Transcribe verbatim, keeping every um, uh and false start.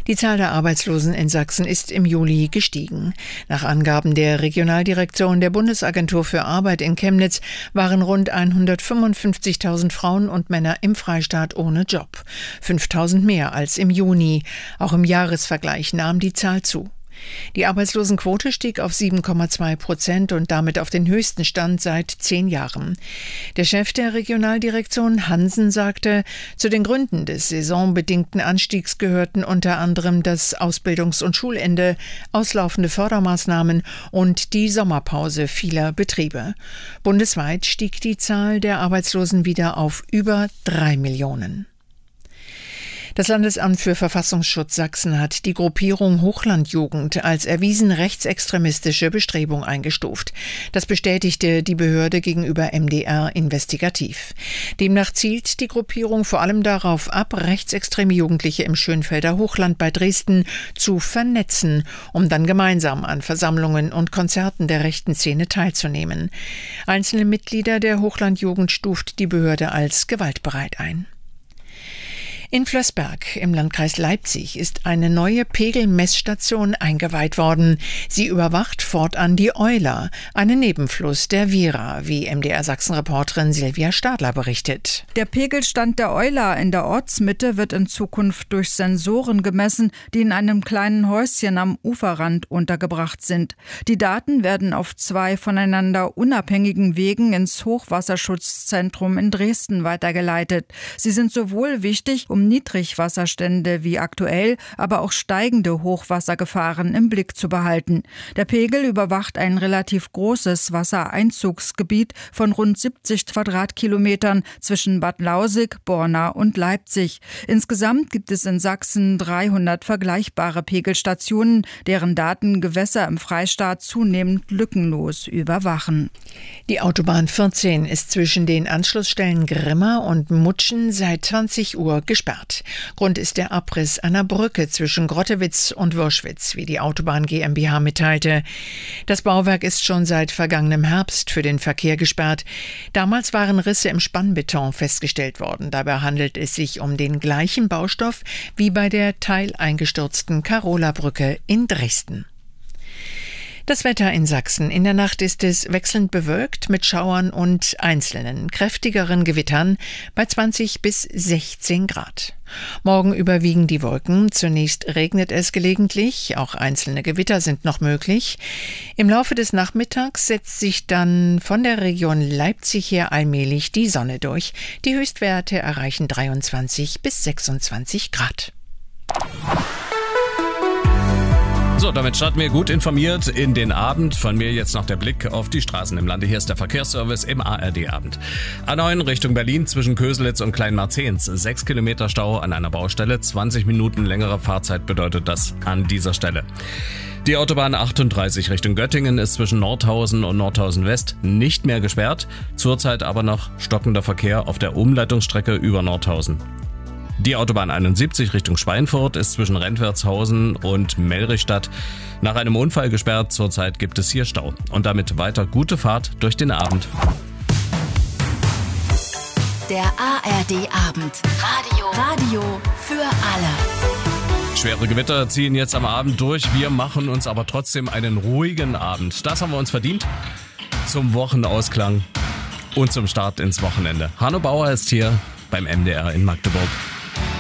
Die Zahl der Arbeitslosen in Sachsen ist im Juli gestiegen. Nach Angaben der Regionaldirektion der Bundesagentur für Arbeit in Chemnitz waren rund hundertfünfundfünfzigtausend Frauen und Männer im Freistaat ohne Job. fünftausend mehr als im Juni. Auch im Jahresvergleich nahm die Zahl zu. Die Arbeitslosenquote stieg auf sieben Komma zwei Prozent und damit auf den höchsten Stand seit zehn Jahren. Der Chef der Regionaldirektion Hansen sagte, zu den Gründen des saisonbedingten Anstiegs gehörten unter anderem das Ausbildungs- und Schulende, auslaufende Fördermaßnahmen und die Sommerpause vieler Betriebe. Bundesweit stieg die Zahl der Arbeitslosen wieder auf über drei Millionen. Das Landesamt für Verfassungsschutz Sachsen hat die Gruppierung Hochlandjugend als erwiesen rechtsextremistische Bestrebung eingestuft. Das bestätigte die Behörde gegenüber M D R investigativ. Demnach zielt die Gruppierung vor allem darauf ab, rechtsextreme Jugendliche im Schönfelder Hochland bei Dresden zu vernetzen, um dann gemeinsam an Versammlungen und Konzerten der rechten Szene teilzunehmen. Einzelne Mitglieder der Hochlandjugend stuft die Behörde als gewaltbereit ein. In Flößberg im Landkreis Leipzig ist eine neue Pegelmessstation eingeweiht worden. Sie überwacht fortan die Euler, einen Nebenfluss der Wiera, wie M D R-Sachsen-Reporterin Silvia Stadler berichtet. Der Pegelstand der Euler in der Ortsmitte wird in Zukunft durch Sensoren gemessen, die in einem kleinen Häuschen am Uferrand untergebracht sind. Die Daten werden auf zwei voneinander unabhängigen Wegen ins Hochwasserschutzzentrum in Dresden weitergeleitet. Sie sind sowohl wichtig, um Niedrigwasserstände wie aktuell, aber auch steigende Hochwassergefahren im Blick zu behalten. Der Pegel überwacht ein relativ großes Wassereinzugsgebiet von rund siebzig Quadratkilometern zwischen Bad Lausick, Borna und Leipzig. Insgesamt gibt es in Sachsen dreihundert vergleichbare Pegelstationen, deren Daten Gewässer im Freistaat zunehmend lückenlos überwachen. Die Autobahn vierzehn ist zwischen den Anschlussstellen Grimma und Mutschen seit zwanzig Uhr gesperrt. Grund ist der Abriss einer Brücke zwischen Grottewitz und Würschwitz, wie die Autobahn GmbH mitteilte. Das Bauwerk ist schon seit vergangenem Herbst für den Verkehr gesperrt. Damals waren Risse im Spannbeton festgestellt worden. Dabei handelt es sich um den gleichen Baustoff wie bei der teileingestürzten Karola-Brücke in Dresden. Das Wetter in Sachsen. In der Nacht ist es wechselnd bewölkt mit Schauern und einzelnen kräftigeren Gewittern bei zwanzig bis sechzehn Grad. Morgen überwiegen die Wolken. Zunächst regnet es gelegentlich. Auch einzelne Gewitter sind noch möglich. Im Laufe des Nachmittags setzt sich dann von der Region Leipzig her allmählich die Sonne durch. Die Höchstwerte erreichen dreiundzwanzig bis sechsundzwanzig Grad. So, damit starten wir gut informiert in den Abend. Von mir jetzt noch der Blick auf die Straßen im Lande. Hier ist der Verkehrsservice im A R D-Abend. A neun Richtung Berlin zwischen Köselitz und Kleinmarzehns. Sechs Kilometer Stau an einer Baustelle. zwanzig Minuten längere Fahrzeit bedeutet das an dieser Stelle. Die Autobahn achtunddreißig Richtung Göttingen ist zwischen Nordhausen und Nordhausen West nicht mehr gesperrt. Zurzeit aber noch stockender Verkehr auf der Umleitungsstrecke über Nordhausen. Die Autobahn einundsiebzig Richtung Schweinfurt ist zwischen Rentwertshausen und Melrichstadt nach einem Unfall gesperrt. Zurzeit gibt es hier Stau. Und damit weiter gute Fahrt durch den Abend. Der A R D-Abend. Radio. Radio für alle. Schwere Gewitter ziehen jetzt am Abend durch. Wir machen uns aber trotzdem einen ruhigen Abend. Das haben wir uns verdient. Zum Wochenausklang und zum Start ins Wochenende. Hanno Bauer ist hier beim M D R in Magdeburg.